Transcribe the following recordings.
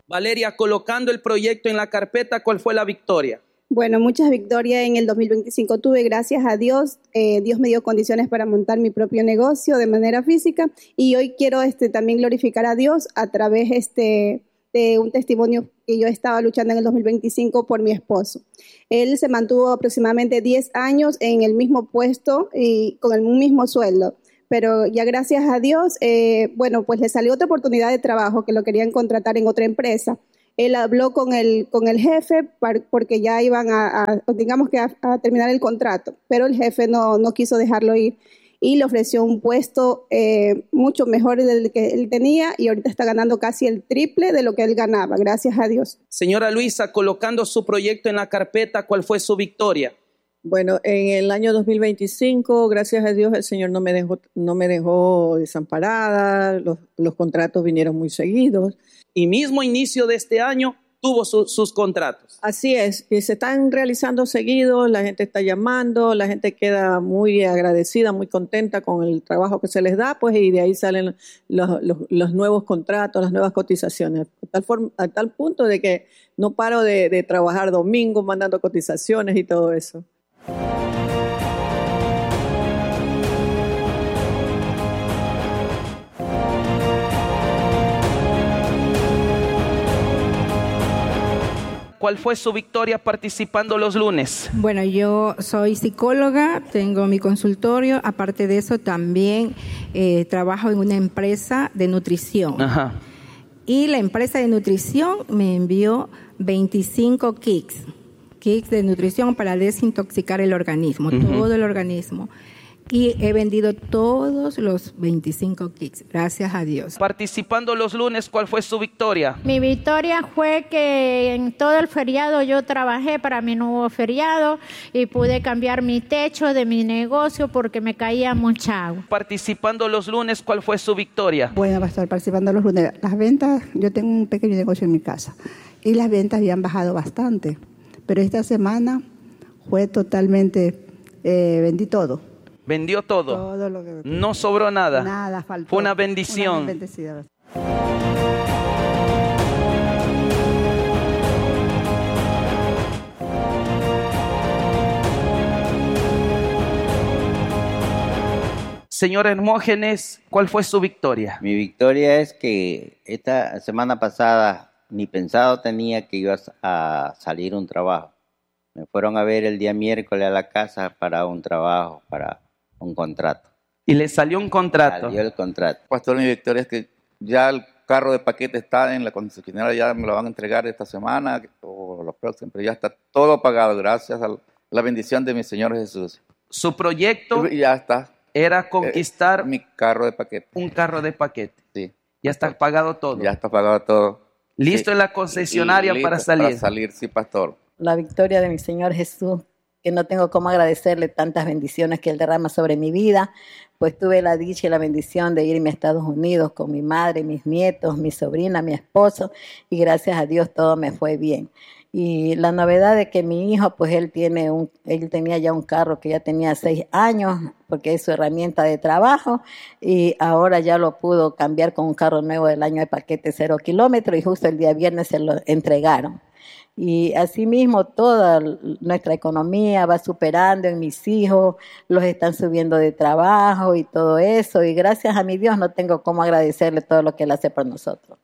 Valeria, colocando el proyecto en la carpeta, ¿cuál fue la victoria? Bueno, muchas victorias en el 2025 tuve, gracias a Dios. Dios me dio condiciones para montar mi propio negocio de manera física y hoy quiero también glorificar a Dios a través de un testimonio que yo estaba luchando en el 2025 por mi esposo. Él se mantuvo aproximadamente 10 años en el mismo puesto y con el mismo sueldo. Pero ya gracias a Dios, pues le salió otra oportunidad de trabajo que lo querían contratar en otra empresa. Él habló con el jefe porque ya iban a terminar el contrato, pero el jefe no quiso dejarlo ir y le ofreció un puesto mucho mejor del que él tenía y ahorita está ganando casi el triple de lo que él ganaba, gracias a Dios. Señora Luisa, colocando su proyecto en la carpeta, ¿cuál fue su victoria? Bueno, en el año 2025, gracias a Dios, el Señor no me dejó desamparada, los contratos vinieron muy seguidos. Y mismo inicio de este año tuvo sus contratos. Así es, y se están realizando seguidos, la gente está llamando, la gente queda muy agradecida, muy contenta con el trabajo que se les da, pues, y de ahí salen los nuevos contratos, las nuevas cotizaciones, a tal punto de que no paro de trabajar domingos, mandando cotizaciones y todo eso. ¿Cuál fue su victoria participando los lunes? Bueno, yo soy psicóloga, tengo mi consultorio, aparte de eso también trabajo en una empresa de nutrición. Ajá. Y la empresa de nutrición me envió 25 kits de nutrición para desintoxicar el organismo, todo el organismo. Y he vendido todos los 25 kits, gracias a Dios. Participando los lunes, ¿cuál fue su victoria? Mi victoria fue que en todo el feriado yo trabajé para mi nuevo feriado y pude cambiar mi techo de mi negocio porque me caía mucha agua. Participando los lunes, ¿cuál fue su victoria? Bueno, va a estar participando los lunes. Las ventas, yo tengo un pequeño negocio en mi casa y las ventas habían bajado bastante, pero esta semana fue totalmente, vendí todo. Vendió todo. Todo lo que... No sobró nada. Nada faltó. Fue una bendición. Una bendecida. Señor Hermógenes, ¿cuál fue su victoria? Mi victoria es que esta semana pasada ni pensado tenía que iba a salir un trabajo. Me fueron a ver el día miércoles a la casa para un trabajo, para un contrato. Y le salió un contrato. Salió el contrato. Pastor, mi victoria es que ya el carro de paquete está en la concesionaria, ya me lo van a entregar esta semana o los próximos, pero ya está todo pagado gracias a la bendición de mi Señor Jesús. Su proyecto ya está. Era conquistar mi carro de paquete. Un carro de paquete. Sí. Ya está pagado todo. Ya está pagado todo. Listo en la concesionaria para salir. Para salir, sí, pastor. La victoria de mi Señor Jesús, que no tengo cómo agradecerle tantas bendiciones que Él derrama sobre mi vida, pues tuve la dicha y la bendición de irme a Estados Unidos con mi madre, mis nietos, mi sobrina, mi esposo, y gracias a Dios todo me fue bien. Y la novedad de que mi hijo, pues él tenía ya un carro que ya tenía 6 años, porque es su herramienta de trabajo, y ahora ya lo pudo cambiar con un carro nuevo del año de paquete 0 kilómetros, y justo el día viernes se lo entregaron. Y asimismo toda nuestra economía va superando en mis hijos, los están subiendo de trabajo y todo eso. Y gracias a mi Dios no tengo cómo agradecerle todo lo que Él hace por nosotros.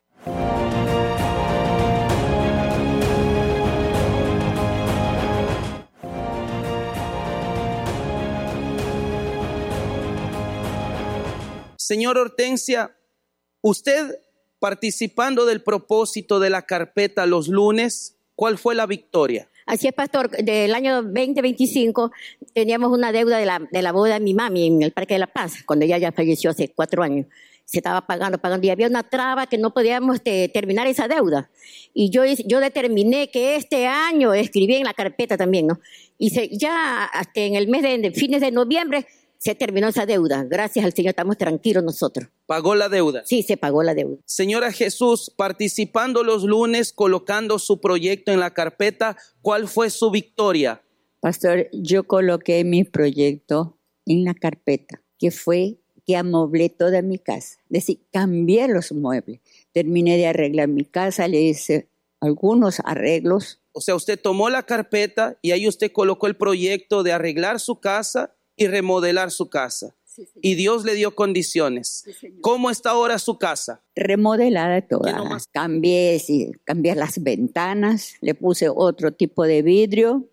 Señor Hortensia, usted participando del propósito de la carpeta los lunes, ¿cuál fue la victoria? Así es, pastor. Del año 2025 teníamos una deuda de la boda de mi mami en el Parque de la Paz, cuando ella ya falleció hace 4 años. Se estaba pagando, y había una traba que no podíamos terminar esa deuda. Y yo determiné que este año, escribí en la carpeta también, ¿no? Y ya hasta en el mes de fines de noviembre se terminó esa deuda. Gracias al Señor, estamos tranquilos nosotros. ¿Pagó la deuda? Sí, se pagó la deuda. Señora Jesús, participando los lunes, colocando su proyecto en la carpeta, ¿cuál fue su victoria? Pastor, yo coloqué mi proyecto en la carpeta, que fue que amoblé toda mi casa. Es decir, cambié los muebles. terminé de arreglar mi casa, le hice algunos arreglos. O sea, usted tomó la carpeta y ahí usted colocó el proyecto de arreglar su casa y remodelar su casa. Sí, y Dios le dio condiciones. Sí, ¿Cómo está ahora su casa? Remodelada toda. Cambié las ventanas, le puse otro tipo de vidrio,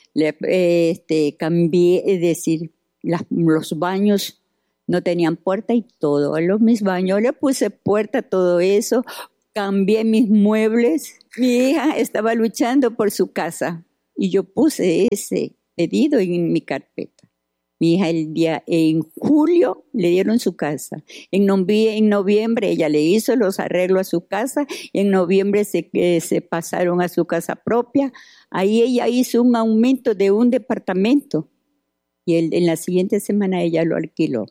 cambié, es decir, los baños no tenían puerta y todo. A mis baños le puse puerta, todo eso. Cambié mis muebles. Mi hija estaba luchando por su casa y yo puse ese pedido en mi carpeta. Mi hija en julio le dieron su casa. En noviembre ella le hizo los arreglos a su casa. En noviembre se pasaron a su casa propia. Ahí ella hizo un aumento de un departamento y en la siguiente semana ella lo alquiló.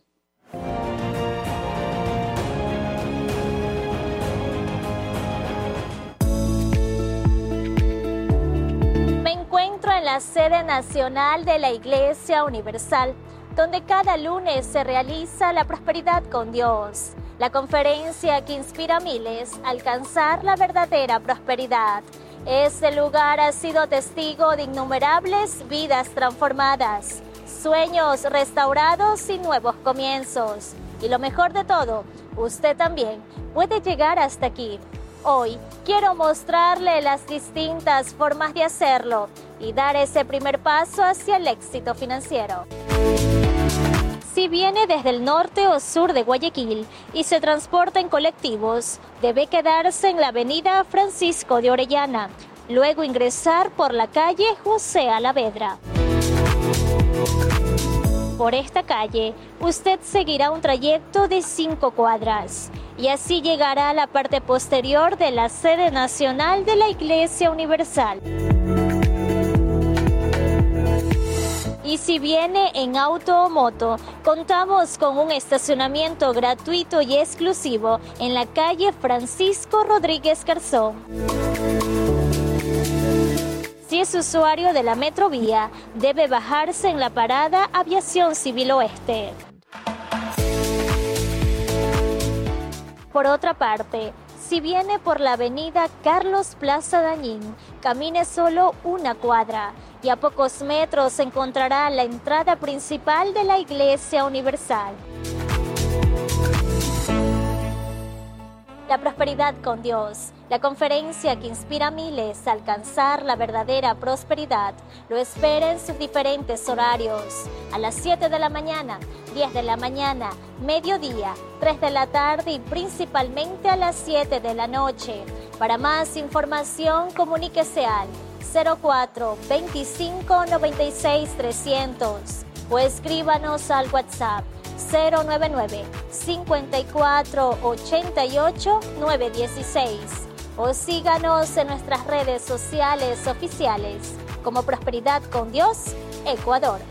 En la sede nacional de la Iglesia Universal, donde cada lunes se realiza la prosperidad con Dios, la conferencia que inspira a miles a alcanzar la verdadera prosperidad. Este lugar ha sido testigo de innumerables vidas transformadas, sueños restaurados y nuevos comienzos. Y lo mejor de todo, usted también puede llegar hasta aquí. Hoy quiero mostrarle las distintas formas de hacerlo y dar ese primer paso hacia el éxito financiero. Si viene desde el norte o sur de Guayaquil y se transporta en colectivos, debe quedarse en la avenida Francisco de Orellana, luego ingresar por la calle José Alavedra. Por esta calle, usted seguirá un trayecto de 5 cuadras y así llegará a la parte posterior de la sede nacional de la Iglesia Universal. Y si viene en auto o moto, contamos con un estacionamiento gratuito y exclusivo en la calle Francisco Rodríguez Garzón. Si es usuario de la Metrovía, debe bajarse en la parada Aviación Civil Oeste. Por otra parte, si viene por la avenida Carlos Plaza Dañín, camine solo 1 cuadra y a pocos metros encontrará la entrada principal de la Iglesia Universal. La prosperidad con Dios, la conferencia que inspira a miles a alcanzar la verdadera prosperidad, lo espera en sus diferentes horarios. A las 7 de la mañana, 10 de la mañana, mediodía, 3 de la tarde y principalmente a las 7 de la noche. Para más información, comuníquese al 04 25 96 300 o escríbanos al WhatsApp 099 54 88 916 o síganos en nuestras redes sociales oficiales como Prosperidad con Dios, Ecuador.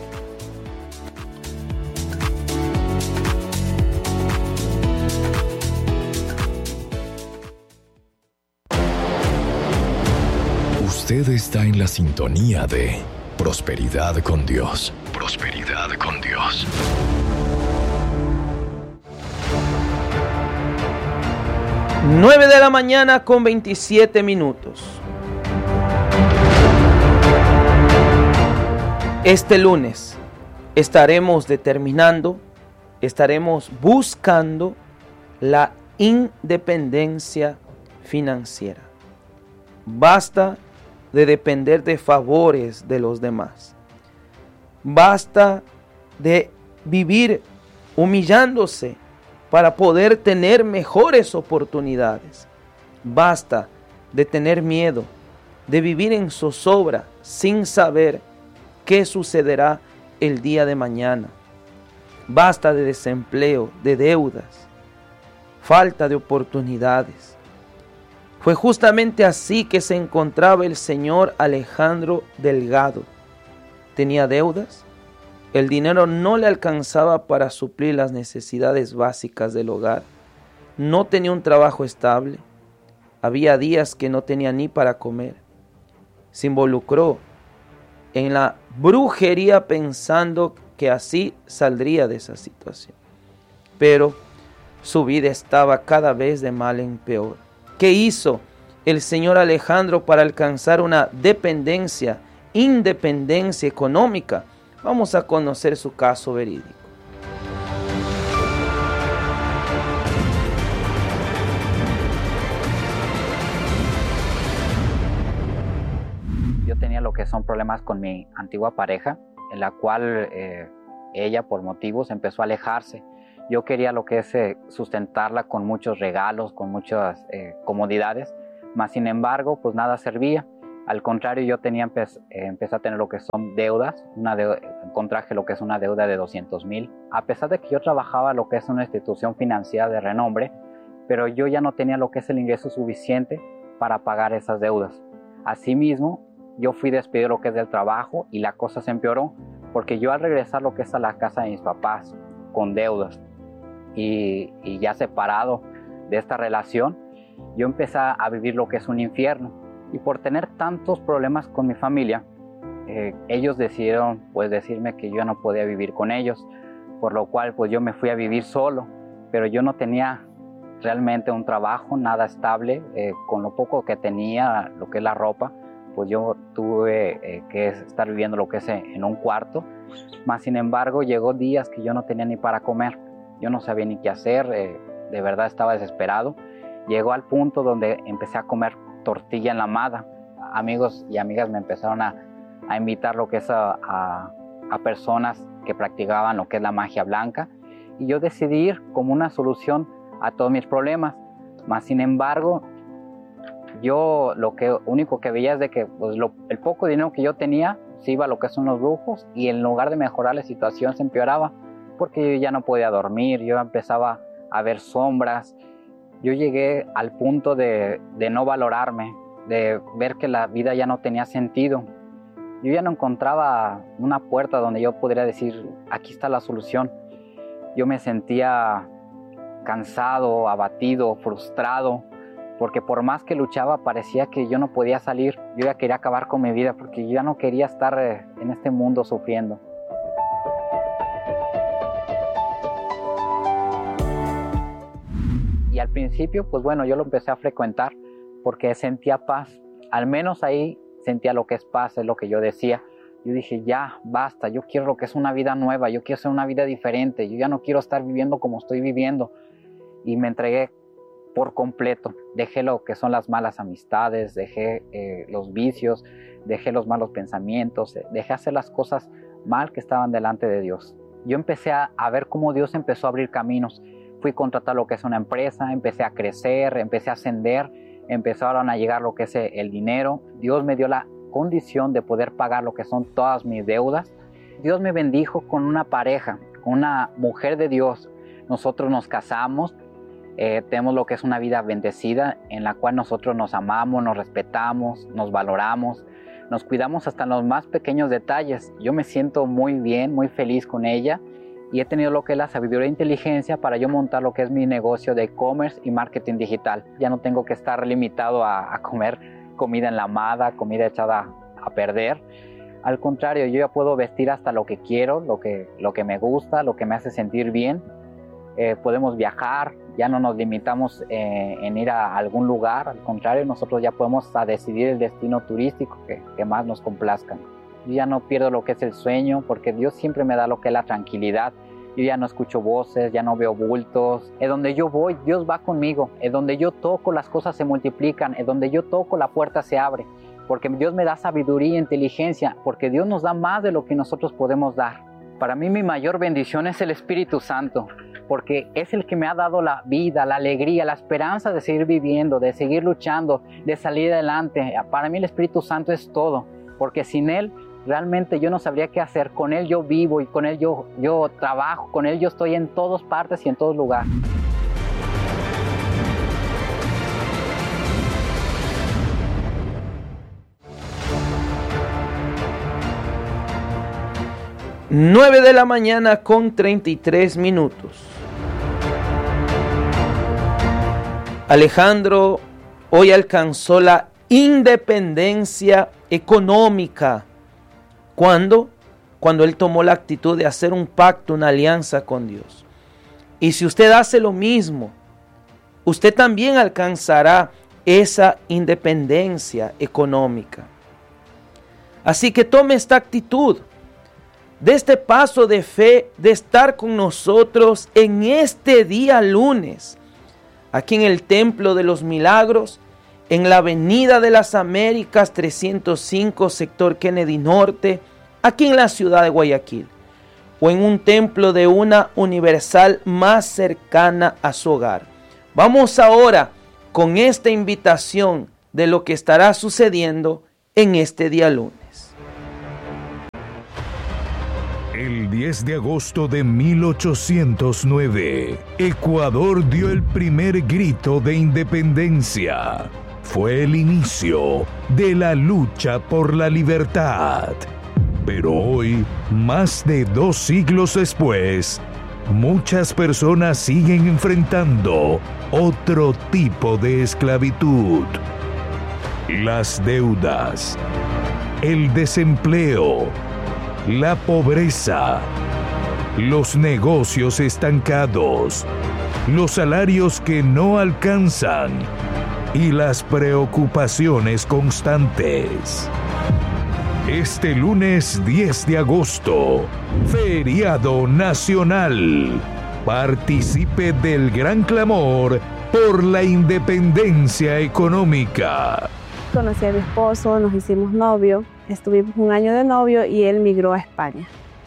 Usted está en la sintonía de Prosperidad con Dios. Prosperidad con Dios. Nueve de la mañana con 27 minutos. Este lunes estaremos buscando la independencia financiera. Basta de depender de favores de los demás. Basta de vivir humillándose para poder tener mejores oportunidades. Basta de tener miedo, de vivir en zozobra sin saber qué sucederá el día de mañana. Basta de desempleo, de deudas, falta de oportunidades. Fue justamente así que se encontraba el señor Alejandro Delgado. Tenía deudas, el dinero no le alcanzaba para suplir las necesidades básicas del hogar, no tenía un trabajo estable, había días que no tenía ni para comer. Se involucró en la brujería pensando que así saldría de esa situación. Pero Su vida estaba cada vez de mal en peor. ¿Qué hizo el señor Alejandro para alcanzar una independencia económica? Vamos a conocer su caso verídico. Yo tenía lo que son problemas con mi antigua pareja, en la cual ella por motivos empezó a alejarse. Yo quería lo que es sustentarla con muchos regalos, con muchas comodidades, mas sin embargo pues nada servía. Al contrario, yo empecé a tener lo que son deudas, contraje lo que es una deuda de 200,000. A pesar de que yo trabajaba lo que es una institución financiera de renombre, pero yo ya no tenía lo que es el ingreso suficiente para pagar esas deudas. Asimismo, yo fui despedido lo que es del trabajo y la cosa se empeoró, porque yo al regresar lo que es a la casa de mis papás con deudas y ya separado de esta relación, yo empecé a vivir lo que es un infierno. Y por tener tantos problemas con mi familia, ellos decidieron pues decirme que yo no podía vivir con ellos, por lo cual pues yo me fui a vivir solo, pero yo no tenía realmente un trabajo, nada estable, con lo poco que tenía, lo que es la ropa, pues yo tuve que estar viviendo lo que es en un cuarto, más sin embargo llegó días que yo no tenía ni para comer, yo no sabía ni qué hacer, de verdad estaba desesperado. Llegó al punto donde empecé a comer tortilla enlamada. Amigos y amigas me empezaron a invitar lo que es a personas que practicaban lo que es la magia blanca, y yo decidí ir como una solución a todos mis problemas. Mas sin embargo, yo lo único que veía es de que pues, el poco dinero que yo tenía se iba a lo que son los brujos, y en lugar de mejorar la situación se empeoraba, porque yo ya no podía dormir, yo empezaba a ver sombras. Yo llegué al punto de no valorarme, de ver que la vida ya no tenía sentido. Yo ya no encontraba una puerta donde yo pudiera decir, aquí está la solución. Yo me sentía cansado, abatido, frustrado, porque por más que luchaba parecía que yo no podía salir. Yo ya quería acabar con mi vida porque yo ya no quería estar en este mundo sufriendo. Y al principio, pues bueno, yo lo empecé a frecuentar porque sentía paz. Al menos ahí sentía lo que es paz, es lo que yo decía. Yo dije, ya, basta, yo quiero lo que es una vida nueva, yo quiero hacer una vida diferente, yo ya no quiero estar viviendo como estoy viviendo. Y me entregué por completo. Dejé lo que son las malas amistades, dejé los vicios, dejé los malos pensamientos, dejé hacer las cosas mal que estaban delante de Dios. Yo empecé a ver cómo Dios empezó a abrir caminos. Fui a contratar lo que es una empresa, empecé a crecer, empecé a ascender, empezaron a llegar lo que es el dinero. Dios me dio la condición de poder pagar lo que son todas mis deudas. Dios me bendijo con una pareja, con una mujer de Dios. Nosotros nos casamos, tenemos lo que es una vida bendecida en la cual nosotros nos amamos, nos respetamos, nos valoramos, nos cuidamos hasta en los más pequeños detalles. Yo me siento muy bien, muy feliz con ella. Y he tenido lo que es la sabiduría e inteligencia para yo montar lo que es mi negocio de e-commerce y marketing digital. Ya no tengo que estar limitado a comer comida enlamada, comida echada a perder. Al contrario, yo ya puedo vestir hasta lo que quiero, lo que me gusta, lo que me hace sentir bien. Podemos viajar, ya no nos limitamos en ir a algún lugar. Al contrario, nosotros ya podemos decidir el destino turístico que más nos complazca. Yo ya no pierdo lo que es el sueño, porque Dios siempre me da lo que es la tranquilidad. Yo ya no escucho voces, ya no veo bultos. Es donde yo voy, Dios va conmigo. Es donde yo toco, las cosas se multiplican. Es donde yo toco, la puerta se abre. Porque Dios me da sabiduría e inteligencia, porque Dios nos da más de lo que nosotros podemos dar. Para mí mi mayor bendición es el Espíritu Santo, porque es el que me ha dado la vida, la alegría, la esperanza de seguir viviendo, de seguir luchando, de salir adelante. Para mí el Espíritu Santo es todo, porque sin Él realmente yo no sabría qué hacer. Con Él yo vivo y con Él yo trabajo, con Él yo estoy en todas partes y en todos lugares. Nueve de la mañana con 33 minutos. Alejandro hoy alcanzó la independencia económica. ¿Cuándo? Cuando él tomó la actitud de hacer un pacto, una alianza con Dios. Y si usted hace lo mismo, usted también alcanzará esa independencia económica. Así que tome esta actitud de este paso de fe, de estar con nosotros en este día lunes, aquí en el Templo de los Milagros, en la Avenida de las Américas 305, sector Kennedy Norte, aquí en la ciudad de Guayaquil, o en un templo de una universal más cercana a su hogar. Vamos ahora con esta invitación de lo que estará sucediendo en este día lunes. El 10 de agosto de 1809, Ecuador dio el primer grito de independencia. Fue el inicio de la lucha por la libertad. Pero hoy, más de 2 siglos después, muchas personas siguen enfrentando otro tipo de esclavitud. Las deudas, el desempleo, la pobreza, los negocios estancados, los salarios que no alcanzan y las preocupaciones constantes. Este lunes 10 de agosto, feriado nacional. Participe del gran clamor por la independencia económica. Conocí a mi esposo, nos hicimos novio, estuvimos 1 año de novio y él migró a España.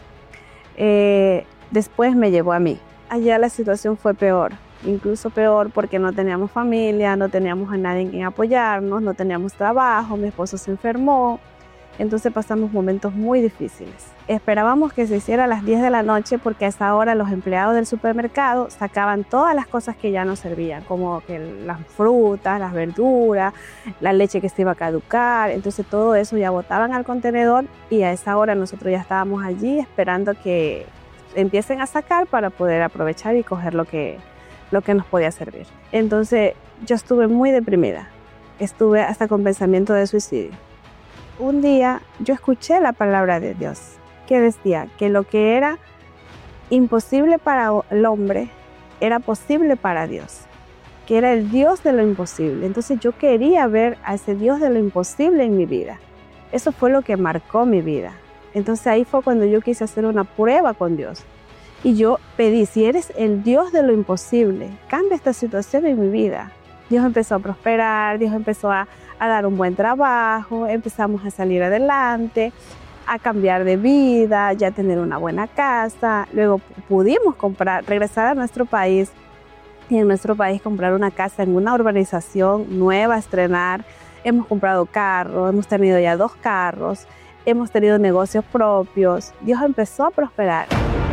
Después me llevó a mí. Allá la situación fue peor, incluso peor porque no teníamos familia, no teníamos a nadie en quien apoyarnos, no teníamos trabajo, mi esposo se enfermó. Entonces pasamos momentos muy difíciles. Esperábamos que se hiciera a las 10 de la noche porque a esa hora los empleados del supermercado sacaban todas las cosas que ya no servían, como que las frutas, las verduras, la leche que se iba a caducar. Entonces todo eso ya botaban al contenedor y a esa hora nosotros ya estábamos allí esperando que empiecen a sacar para poder aprovechar y coger lo que nos podía servir. Entonces yo estuve muy deprimida, estuve hasta con pensamiento de suicidio. Un día yo escuché la palabra de Dios que decía que lo que era imposible para el hombre era posible para Dios, que era el Dios de lo imposible. Entonces yo quería ver a ese Dios de lo imposible en mi vida. Eso fue lo que marcó mi vida. Entonces ahí fue cuando yo quise hacer una prueba con Dios. Y yo pedí, si eres el Dios de lo imposible, cambia esta situación en mi vida. Dios empezó a prosperar, Dios empezó a dar un buen trabajo, empezamos a salir adelante, a cambiar de vida, ya tener una buena casa. Luego pudimos regresar a nuestro país y en nuestro país comprar una casa en una urbanización nueva, estrenar. Hemos comprado carros, hemos tenido ya 2 carros, hemos tenido negocios propios. Dios empezó a prosperar.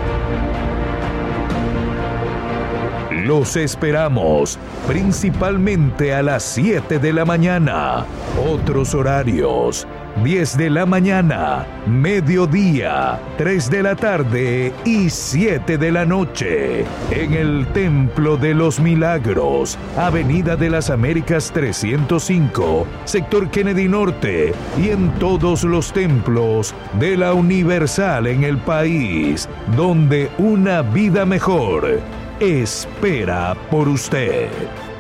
Los esperamos, principalmente a las 7 de la mañana. Otros horarios: 10 de la mañana, mediodía, 3 de la tarde y 7 de la noche. En el Templo de los Milagros, Avenida de las Américas 305, sector Kennedy Norte, y en todos los templos de la Universal en el país, donde una vida mejor espera por usted.